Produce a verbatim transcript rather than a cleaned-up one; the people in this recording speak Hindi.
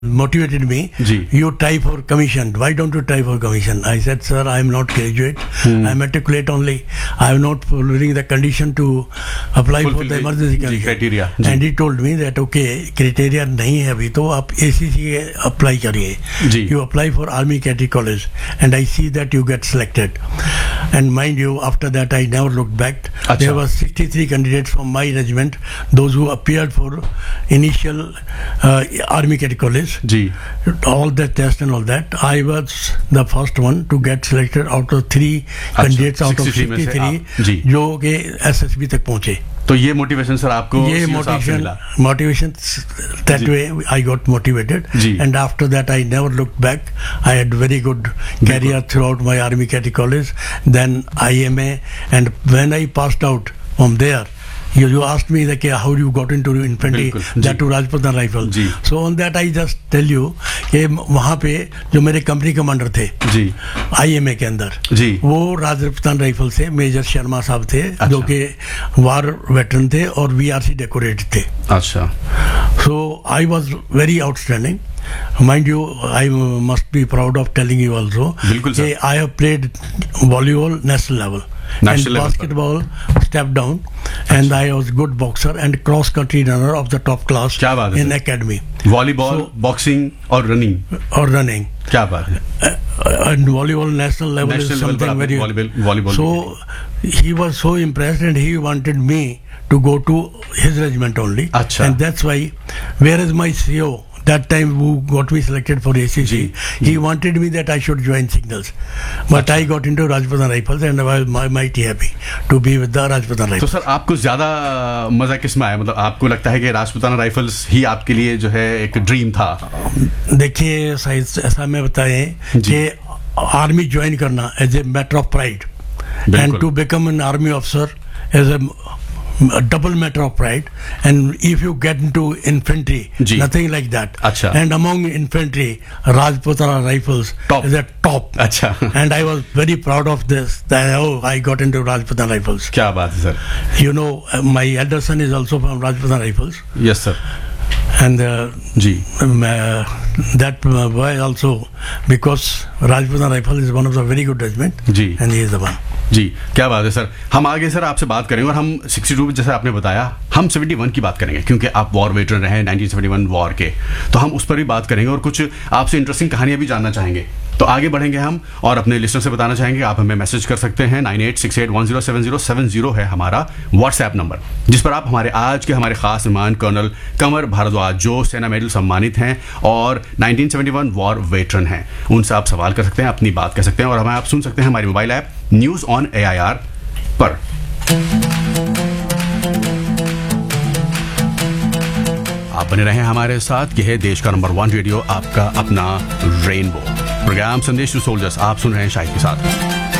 motivated me. Ji. You try for commission. Why don't you try for commission? I said, sir, I am not graduate. Hmm. I matriculate only. I am not fulfilling the condition to apply Fulfill for the the- emergency ji, condition. criteria. Ji. And he told me that okay, criteria नहीं है अभी तो आप A C C apply करिए. जी. You apply for Army Cadet College, and I see that you get selected. And mind you, after that I never looked back. Achha. There were sixty-three candidates from my regiment, those who appeared for initial uh, Army Cadet College. Ji. All the tests and all that. I was the first one to get selected out of three अच्छा, candidates out of sixty-three में से आप- जी। sixty-three जो कि S S B तक पहुंचे. तो ये मोटिवेशन सर आपको ये C O साहब से motivation, मिला। motivation that ji. way I got motivated, ji. and after that I never looked back. I had very good career throughout my Army Cadet College, then I M A, and when I passed out from there, you, you asked me like how you got into infantry, बिल्कुल, that ji. to Rajputana rifle. Ji. So on that I just tell you कि वहाँ पे जो मेरे कंपनी कमांडर थे जी आई एम ए के अंदर, जी वो राजपुतान राइफल से मेजर शर्मा साहब थे, अच्छा। जो कि वार वेटरन थे और वी आर सी डेकोरेट थे. अच्छा So I was very outstanding. Mind you, I must be proud of telling you also बिल्कुल सर। कि I have played volleyball national level, National and level पर। basketball step down, and I was good boxer and cross country runner of the top class क्या बात है in sir. academy volleyball, So- boxing और रनिंग, or running. क्या बात है। Uh, and volleyball national level National is level पर something आपने very volleyball- volleyball so he was so impressed and he wanted me to go to his regiment only. अच्छा। And that's why where is my C O that time who got me selected for A C C, ji, he wanted me that I should join signals, but I got into Rajputana Rifles and I was mi- mighty happy to be with the Rajputana तो Rifles. सर आपको ज्यादा मजा किस में आया, मतलब आपको लगता है कि राजपूताना राइफल्स ही आपके लिए जो है एक ड्रीम था? देखिए साइज ऐसा मैं बताएं जी। कि आर्मी ज्वाइन करना as a matter of pride बिल्कुल। and to become an army officer is a, a double matter of pride, and if you get into infantry, ji. nothing like that. अच्छा। And among infantry, Rajputana Rifles Top। is a top. अच्छा And I was very proud of this, that oh, I got into Rajputana Rifles. क्या बात है sir. You know, uh, my elder son is also from Rajputana Rifles, yes sir. and uh, ji um, uh, that uh, boy also, because Rajputana Rifle is one of the very good regiment, ji and he is the one. जी क्या बात है सर। हम आगे सर आपसे बात करेंगे और हम बासठ जैसे आपने बताया, हम इकहत्तर की बात करेंगे क्योंकि आप वॉर वेटरन रहे उन्नीस सौ इकहत्तर वॉर के, तो हम उस पर भी बात करेंगे और कुछ आपसे इंटरेस्टिंग कहानियां भी जानना चाहेंगे। तो आगे बढ़ेंगे हम और अपने लिस्टनर से बताना चाहेंगे, आप हमें मैसेज कर सकते हैं। Nine eight six eight one zero seven zero seven zero है हमारा व्हाट्सएप नंबर, जिस पर आप हमारे आज के हमारे खास मेहमान कर्नल कमर भारद्वाज, जो सेना मेडल सम्मानित हैं और उन्नीस सौ इकहत्तर वॉर वेटरन हैं, उनसे आप सवाल कर सकते हैं, अपनी बात कह सकते हैं और हमें आप सुन सकते हैं हमारी mobile app news on A I R पर। आप बने रहें हमारे साथ, यह है देश का नंबर वन रेडियो, आपका अपना रेनबो प्रोग्राम संदेश टू सोल्जर्स। आप सुन रहे हैं शाहिद के साथ।